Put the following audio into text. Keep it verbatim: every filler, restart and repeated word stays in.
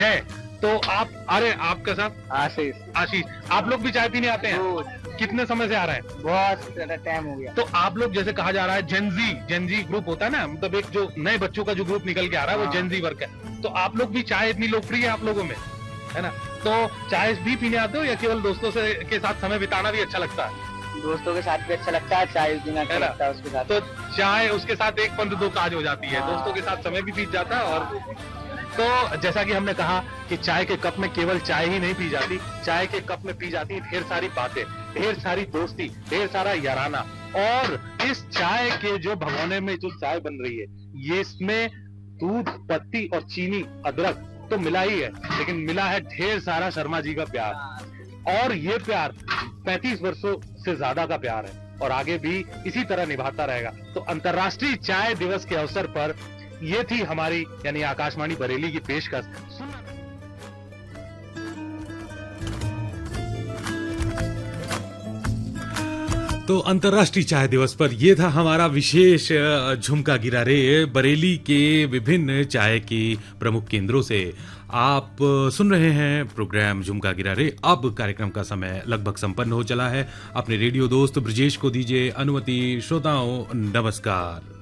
है तो आप, अरे आपका साथ आशीष आशीष, आप लोग भी चाय पीने आते हैं? कितने समय से आ रहे हैं? बहुत ज्यादा टाइम हो गया। तो आप लोग, जैसे कहा जा रहा है जेनजी जेनजी ग्रुप होता है ना, मतलब एक जो नए बच्चों का जो ग्रुप निकल के आ रहा है वो जेनजी वर्क है, तो आप लोग भी, चाय इतनी लोकप्रिय है आप लोगों में, है ना, तो चाय भी पीने आते हो या केवल दोस्तों से के साथ समय बिताना भी अच्छा लगता है? दोस्तों के साथ भी अच्छा लगता है, चाय पीना अच्छा लगता है उसके साथ। तो चाय उसके साथ एक पंथ दो काज हो जाती है, दोस्तों के साथ समय भी बीत जाता है। और तो जैसा कि हमने कहा कि चाय के कप में केवल चाय ही नहीं पी जाती, चाय के कप में पी जाती ढेर सारी बातें, ढेर सारी दोस्ती, ढेर सारा याराना। और इस चाय के जो भगोने में जो चाय बन रही है, ये इसमें दूध, पत्ती और चीनी, अदरक तो मिला ही है, लेकिन मिला है ढेर सारा शर्मा जी का प्यार। और ये प्यार पैंतीस वर्षों से ज्यादा का प्यार है और आगे भी इसी तरह निभाता रहेगा। तो अंतर्राष्ट्रीय चाय दिवस के अवसर पर ये थी हमारी यानी आकाशवाणी बरेली की पेशकश। तो अंतर्राष्ट्रीय चाय दिवस पर यह था हमारा विशेष झुमका गिरा रे बरेली के विभिन्न चाय के प्रमुख केंद्रों से। आप सुन रहे हैं प्रोग्राम झुमका गिरा रे। अब कार्यक्रम का समय लगभग संपन्न हो चला है। अपने रेडियो दोस्त ब्रजेश को दीजिए अनुमति। श्रोताओं नमस्कार।